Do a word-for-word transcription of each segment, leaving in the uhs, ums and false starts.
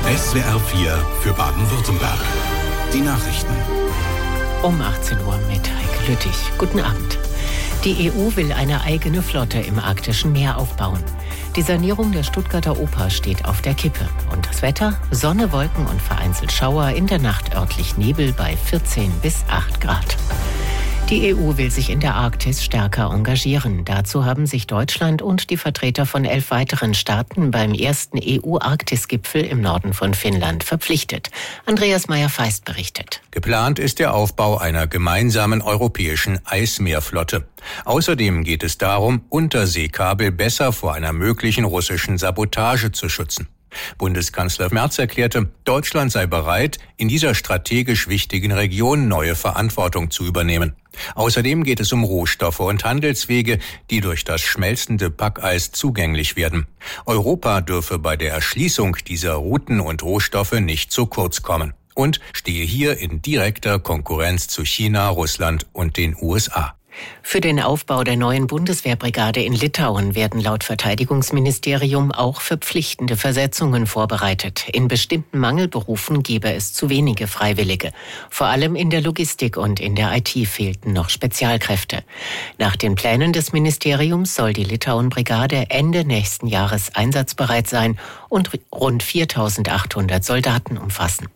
S W R vier für Baden-Württemberg. Die Nachrichten. Um achtzehn Uhr mit Heike Lüttich. Guten Abend. Die E U will eine eigene Flotte im Arktischen Meer aufbauen. Die Sanierung der Stuttgarter Oper steht auf der Kippe. Und das Wetter? Sonne, Wolken und vereinzelt Schauer, in der Nacht örtlich Nebel bei vierzehn bis acht Grad. Die E U will sich in der Arktis stärker engagieren. Dazu haben sich Deutschland und die Vertreter von elf weiteren Staaten beim ersten E U-Arktis-Gipfel im Norden von Finnland verpflichtet. Andreas Meyer-Feist berichtet. Geplant ist der Aufbau einer gemeinsamen europäischen Eismeerflotte. Außerdem geht es darum, Unterseekabel besser vor einer möglichen russischen Sabotage zu schützen. Bundeskanzler Merz erklärte, Deutschland sei bereit, in dieser strategisch wichtigen Region neue Verantwortung zu übernehmen. Außerdem geht es um Rohstoffe und Handelswege, die durch das schmelzende Packeis zugänglich werden. Europa dürfe bei der Erschließung dieser Routen und Rohstoffe nicht zu kurz kommen und stehe hier in direkter Konkurrenz zu China, Russland und den U S A. Für den Aufbau der neuen Bundeswehrbrigade in Litauen werden laut Verteidigungsministerium auch verpflichtende Versetzungen vorbereitet. In bestimmten Mangelberufen gebe es zu wenige Freiwillige. Vor allem in der Logistik und in der I T fehlten noch Spezialkräfte. Nach den Plänen des Ministeriums soll die Litauen-Brigade Ende nächsten Jahres einsatzbereit sein und rund viertausendachthundert Soldaten umfassen.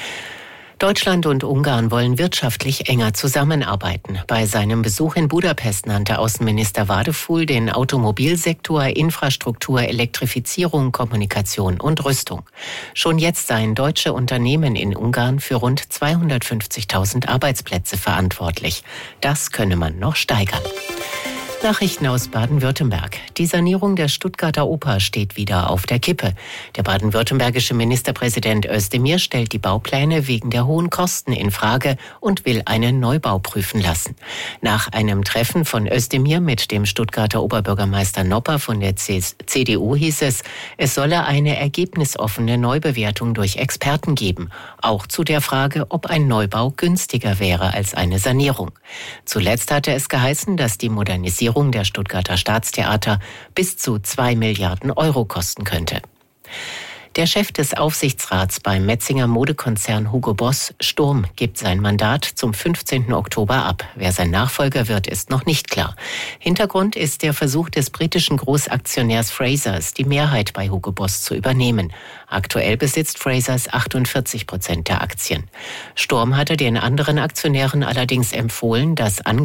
Deutschland und Ungarn wollen wirtschaftlich enger zusammenarbeiten. Bei seinem Besuch in Budapest nannte Außenminister Wadefuhl den Automobilsektor, Infrastruktur, Elektrifizierung, Kommunikation und Rüstung. Schon jetzt seien deutsche Unternehmen in Ungarn für rund zweihundertfünfzigtausend Arbeitsplätze verantwortlich. Das könne man noch steigern. Nachrichten aus Baden-Württemberg. Die Sanierung der Stuttgarter Oper steht wieder auf der Kippe. Der baden-württembergische Ministerpräsident Özdemir stellt die Baupläne wegen der hohen Kosten in Frage und will einen Neubau prüfen lassen. Nach einem Treffen von Özdemir mit dem Stuttgarter Oberbürgermeister Nopper von der C D U hieß es, es solle eine ergebnisoffene Neubewertung durch Experten geben. Auch zu der Frage, ob ein Neubau günstiger wäre als eine Sanierung. Zuletzt hatte es geheißen, dass die Modernisierung der Stuttgarter Staatstheater bis zu zwei Milliarden Euro kosten könnte. Der Chef des Aufsichtsrats beim Metzinger Modekonzern Hugo Boss, Sturm, gibt sein Mandat zum fünfzehnten Oktober ab. Wer sein Nachfolger wird, ist noch nicht klar. Hintergrund ist der Versuch des britischen Großaktionärs Frasers, die Mehrheit bei Hugo Boss zu übernehmen. Aktuell besitzt Frasers achtundvierzig Prozent der Aktien. Sturm hatte den anderen Aktionären allerdings empfohlen, das